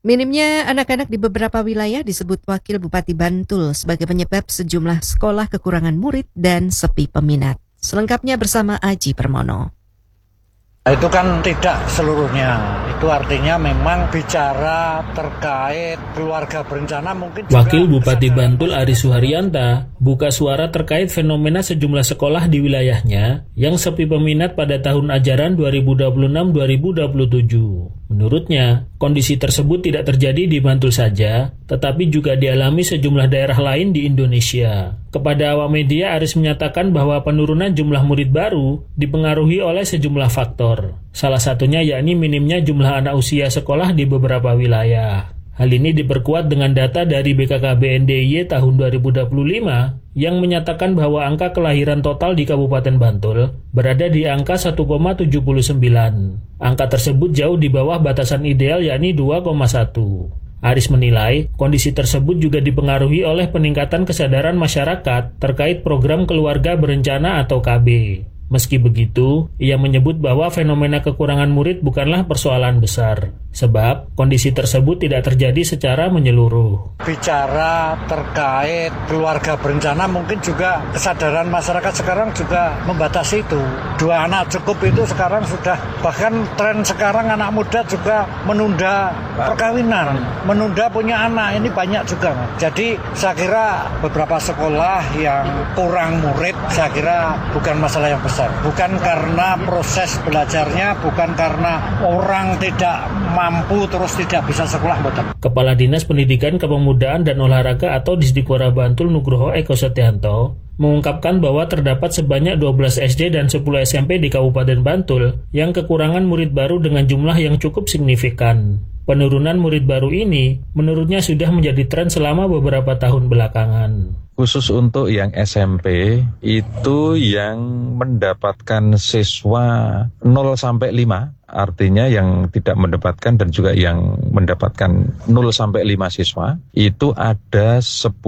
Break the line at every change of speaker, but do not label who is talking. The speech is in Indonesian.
Minimnya anak-anak di beberapa wilayah disebut Wakil Bupati Bantul sebagai penyebab sejumlah sekolah kekurangan murid dan sepi peminat. Selengkapnya bersama Aji Permono.
Itu kan tidak seluruhnya, itu artinya memang bicara terkait keluarga berencana mungkin juga.
Wakil Bupati Bantul Aris Suharyanta buka suara terkait fenomena sejumlah sekolah di wilayahnya yang sepi peminat pada tahun ajaran 2026-2027. Menurutnya, kondisi tersebut tidak terjadi di Bantul saja, tetapi juga dialami sejumlah daerah lain di Indonesia. Kepada awak media, Aris menyatakan bahwa penurunan jumlah murid baru dipengaruhi oleh sejumlah faktor. Salah satunya yakni minimnya jumlah anak usia sekolah di beberapa wilayah. Hal ini diperkuat dengan data dari BKKBN DIY tahun 2025 yang menyatakan bahwa angka kelahiran total di Kabupaten Bantul berada di angka 1,79. Angka tersebut jauh di bawah batasan ideal yakni 2,1. Aris menilai kondisi tersebut juga dipengaruhi oleh peningkatan kesadaran masyarakat terkait program keluarga berencana atau KB. Meski begitu, ia menyebut bahwa fenomena kekurangan murid bukanlah persoalan besar, sebab kondisi tersebut tidak terjadi secara menyeluruh.
Bicara terkait keluarga berencana mungkin juga kesadaran masyarakat sekarang juga membatasi itu. 2 anak cukup itu sekarang sudah, bahkan tren sekarang anak muda juga menunda perkawinan, menunda punya anak, ini banyak juga. Jadi saya kira beberapa sekolah yang kurang murid, saya kira bukan masalah yang besar. Bukan karena proses belajarnya, bukan karena orang tidak mampu terus tidak bisa sekolah. Betul.
Kepala Dinas Pendidikan Kepemudaan dan Olahraga atau Disdikora Bantul Nugroho Eko Setianto mengungkapkan bahwa terdapat sebanyak 12 SD dan 10 SMP di Kabupaten Bantul yang kekurangan murid baru dengan jumlah yang cukup signifikan. Penurunan murid baru ini menurutnya sudah menjadi tren selama beberapa tahun belakangan.
Khusus untuk yang SMP, itu yang mendapatkan siswa 0 sampai 5, artinya yang tidak mendapatkan dan juga yang mendapatkan 0 sampai 5 siswa, itu ada 10